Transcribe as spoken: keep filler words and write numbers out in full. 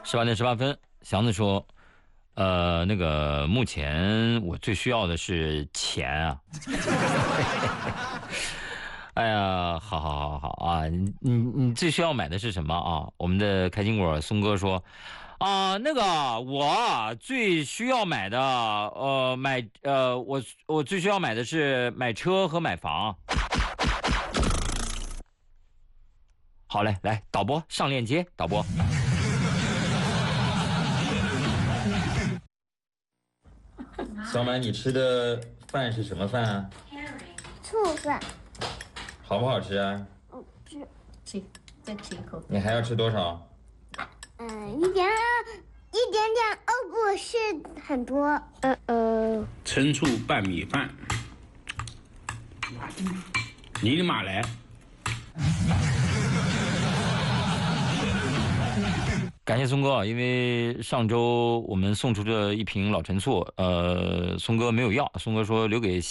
十八点十八分，祥子说：“呃，那个目前我最需要的是钱啊。”哎呀，好好好好啊！你你你最需要买的是什么啊？我们的开心果松哥说：“啊，那个我最需要买的，呃，买呃，我我最需要买的是买车和买房。”好嘞，来导播上链接，导播。小满，你吃的饭是什么饭啊？ 醋饭。 好不好吃啊？ 嗯，吃。 吃，再吃一口。 你还要吃多少？ 嗯，一点一点点，哦，不是很多。呃呃。 陈醋拌米饭，你的马来。 感谢松哥，因为上周我们送出这一瓶老陈醋，呃，松哥没有要，松哥说留给